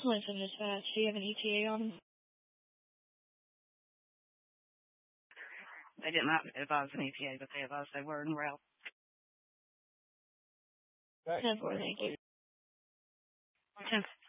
27 dispatch. Do you have an ETA on them? They did not advise an ETA, but they advised they were en route. Okay. 10-4, thank you. 10